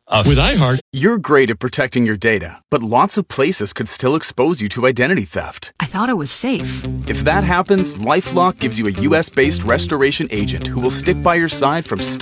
With iHeart, You're great at protecting your data, but lots of places could still expose you to identity theft. I thought it was safe. If that happens, LifeLock gives you a US-based restoration agent who will stick by your side from start